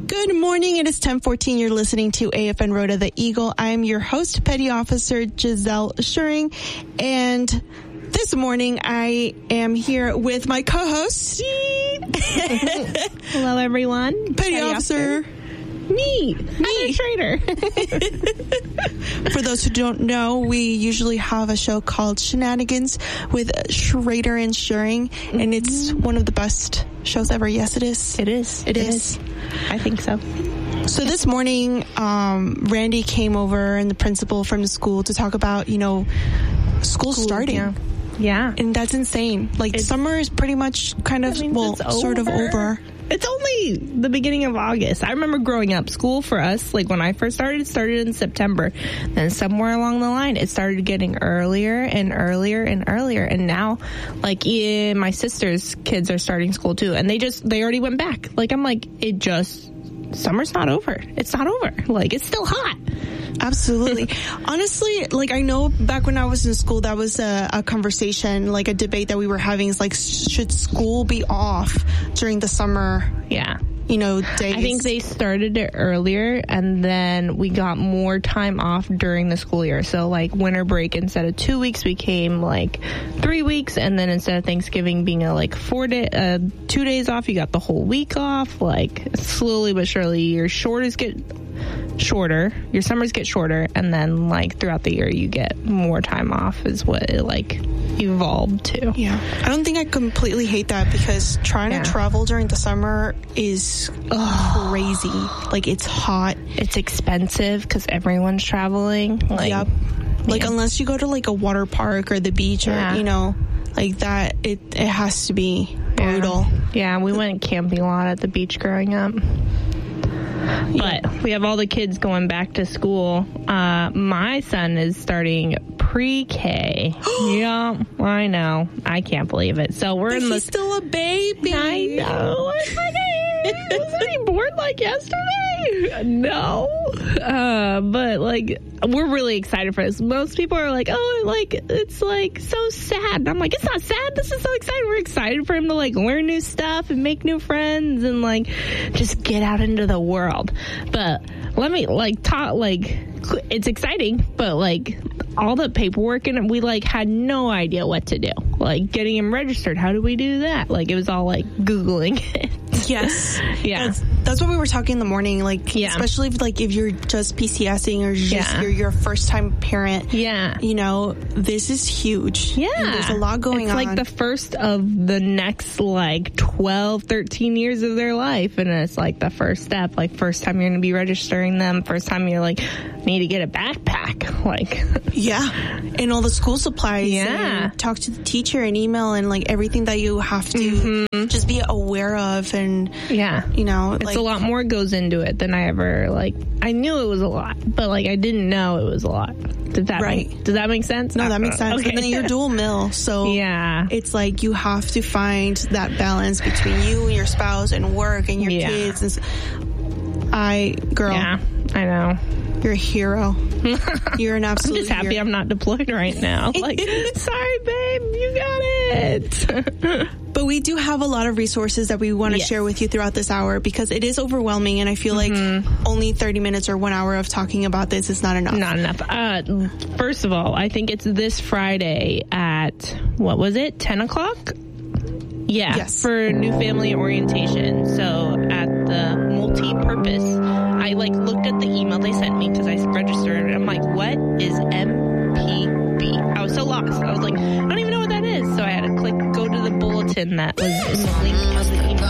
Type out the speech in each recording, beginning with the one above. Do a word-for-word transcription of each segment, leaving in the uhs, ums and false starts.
Good morning. It is ten fourteen. You're listening to A F N Rhoda the Eagle. I am your host, Petty Officer Giselle Schuring. And this morning, I am here with my co-host. Hello, everyone. Petty, Petty Officer. Officer. Me. Me. Trader. For those who don't know, we usually have a show called Shenanigans with Schrader and Schuring, mm-hmm. and it's one of the best shows ever. Yes, it is. It is. It, it is. is. I think so. So this morning, um, Randy came over and the principal from the school to talk about, you know, school, school starting. Yeah. Yeah. And that's insane. Like, it's, summer is pretty much kind of, well, sort of over. It's only the beginning of August. I remember growing up, school for us, like when I first started, it started in September. Then somewhere along the line, it started getting earlier and earlier and earlier. And now, like, yeah, my sister's kids are starting school too. And they just, they already went back. Like, I'm like, it just, summer's not over. It's not over. Like, it's still hot. Absolutely. Honestly, like, I know back when I was in school, that was a, a conversation, like a debate that we were having is like, should school be off during the summer? Yeah. You know, days. I think they started it earlier and then we got more time off during the school year. So like winter break, instead of two weeks became like three weeks. And then instead of Thanksgiving being a like four day, uh, two days off, you got the whole week off. Like slowly but surely your shortest get shorter, your summers get shorter, and then like throughout the year you get more time off is what it like evolved to. Yeah. I don't think I completely hate that because trying yeah. to travel during the summer is Ugh. crazy. Like, it's hot. It's expensive because everyone's traveling. Like, yep. Like, yeah. unless you go to like a water park or the beach or, yeah. you know, like that, it, it has to be brutal. Yeah. yeah, we went camping a lot at the beach growing up. But yeah. we have all the kids going back to school. Uh, my son is starting pre-K. Yeah, I know. I can't believe it. So we're but in he's the... still a baby. I know. I forget. Wasn't he born like yesterday? No. Uh, but like, we're really excited for this. Most people are like, oh, like, it's like so sad. And I'm like, it's not sad. This is so exciting. We're excited for him to like learn new stuff and make new friends and like just get out into the world. But let me like talk, like, it's exciting, but like all the paperwork and we like had no idea what to do. Like getting him registered. How do we do that? Like it was all like Googling it. Yes. Yeah. That's, that's what we were talking in the morning. Like, yeah. especially if like if you're just PCSing or just yeah. you're your first time parent. Yeah. You know, this is huge. Yeah. And there's a lot going it's on. It's like the first of the next like twelve, thirteen years of their life. And it's like the first step, like first time you're going to be registering them. First time you're like, need to get a backpack. Like, yeah. And all the school supplies. Yeah. And talk to the teacher and email and like everything that you have to mm-hmm. just be aware of. And, yeah, you know, it's like, a lot more goes into it than I ever like. I knew it was a lot, but like I didn't know it was a lot. Did that right? Make, does that make sense? No, that makes sense. Okay. And then you're dual mill, so yeah, it's like you have to find that balance between you and your spouse and work and your yeah. kids. And I, girl, yeah, I know. You're a hero. You're an absolute I'm just happy hero. I'm not deployed right now. Like, sorry, babe, you got it. But we do have a lot of resources that we want to yes. share with you throughout this hour because it is overwhelming, and I feel mm-hmm. like only thirty minutes or one hour of talking about this is not enough. Not enough. Uh, first of all, I think it's this Friday at, what was it, ten o'clock? Yeah, yes. for New Family Orientation. So at the multi-purpose, I like looked at the email they sent me because I registered, and I'm like, what is M P B? I was so lost. I was like, I don't even know what that is. So I had to click, go to the bulletin that was in the link of the email.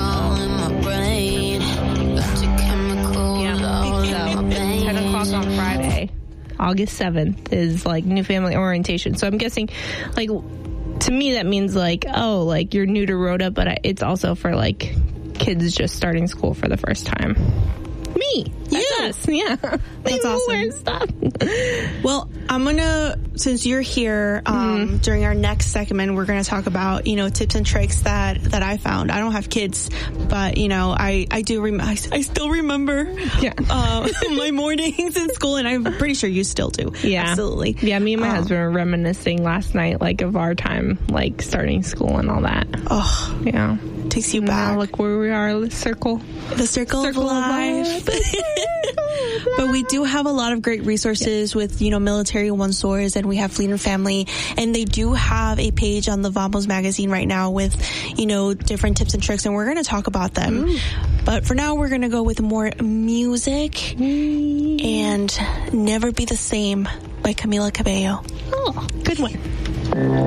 Yeah, so ten o'clock on Friday, August seventh is like New Family Orientation. So I'm guessing, like, to me that means like, oh, like you're new to Rhoda, but I, it's also for like kids just starting school for the first time. Me. That's yeah. us. Yeah. That's awesome. Learn stuff. Well, I'm going to, since you're here, um, mm-hmm. during our next segment, we're going to talk about, you know, tips and tricks that, that I found. I don't have kids, but, you know, I, I do, rem- I, I still remember yeah. uh, my mornings in school, and I'm pretty sure you still do. Yeah. Absolutely. Yeah, me and my um, husband were reminiscing last night, like, of our time, like, starting school and all that. Oh. Yeah. takes you Now back. look where we are, the circle. The circle, Circle of of life. life. But we do have a lot of great resources with, you know, Military One Source, and we have Fleet and Family, and they do have a page on the Vamos magazine right now with, you know, different tips and tricks, and we're going to talk about them. Ooh. But for now, we're going to go with more music mm. and Never Be the Same by Camila Cabello. Oh, good one.